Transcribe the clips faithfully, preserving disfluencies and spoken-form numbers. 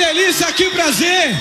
delícia, que prazer!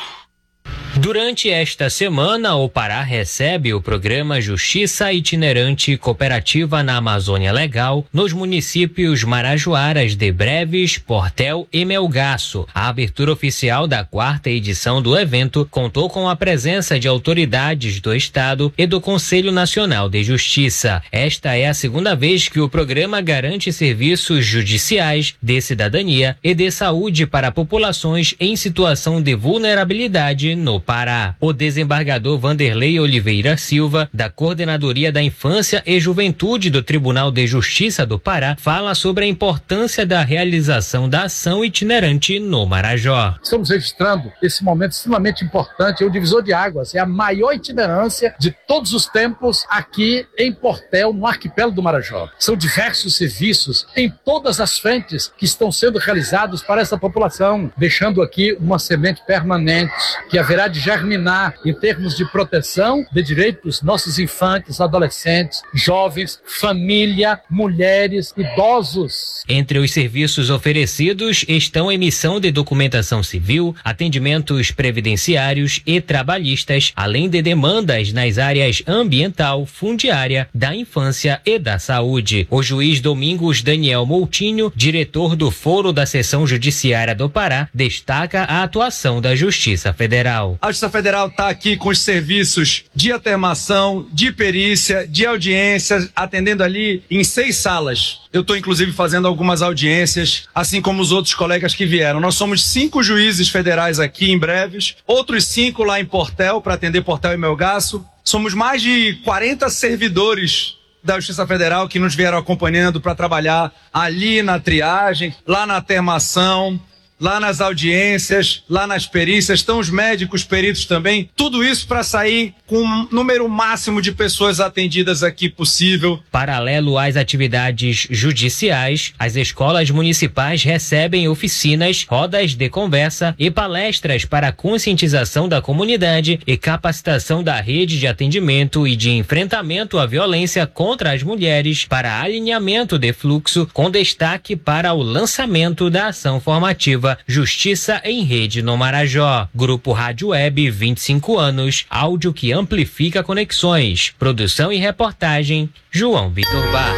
Durante esta semana, o Pará recebe o programa Justiça Itinerante Cooperativa na Amazônia Legal nos municípios Marajoaras de Breves, Portel e Melgaço. A abertura oficial da quarta edição do evento contou com a presença de autoridades do Estado e do Conselho Nacional de Justiça. Esta é a segunda vez que o programa garante serviços judiciais, de cidadania e de saúde para populações em situação de vulnerabilidade no Pará. O desembargador Vanderlei Oliveira Silva, da Coordenadoria da Infância e Juventude do Tribunal de Justiça do Pará, fala sobre a importância da realização da ação itinerante no Marajó. Estamos registrando esse momento extremamente importante, é o divisor de águas, é a maior itinerância de todos os tempos aqui em Portel, no arquipélago do Marajó. São diversos serviços em todas as frentes que estão sendo realizados para essa população, deixando aqui uma semente permanente que haverá de germinar em termos de proteção de direitos dos nossos infantes, adolescentes, jovens, família, mulheres, idosos. Entre os serviços oferecidos estão emissão de documentação civil, atendimentos previdenciários e trabalhistas, além de demandas nas áreas ambiental, fundiária, da infância e da saúde. O juiz Domingos Daniel Moutinho, diretor do Foro da Seção Judiciária do Pará, destaca a atuação da Justiça Federal. A Justiça Federal está aqui com os serviços de atermação, de perícia, de audiência, atendendo ali em seis salas. Eu estou, inclusive, fazendo algumas audiências, assim como os outros colegas que vieram. Nós somos cinco juízes federais aqui em Breves, outros cinco lá em Portel, para atender Portel e Melgaço. Somos mais de quarenta servidores da Justiça Federal que nos vieram acompanhando para trabalhar ali na triagem, lá na atermação, lá nas audiências, lá nas perícias, estão os médicos peritos também, tudo isso para sair com um número máximo de pessoas atendidas aqui possível. Paralelo às atividades judiciais, as escolas municipais recebem oficinas, rodas de conversa e palestras para conscientização da comunidade e capacitação da rede de atendimento e de enfrentamento à violência contra as mulheres para alinhamento de fluxo, com destaque para o lançamento da ação formativa Justiça em Rede no Marajó. Grupo Rádio Web, vinte e cinco anos, áudio que amplifica conexões. Produção e reportagem, João Vitor Bar.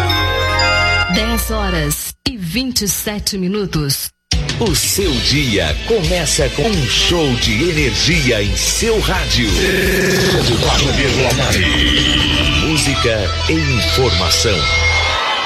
dez horas e vinte e sete minutos. O seu dia começa com um show de energia em seu rádio. Música e informação.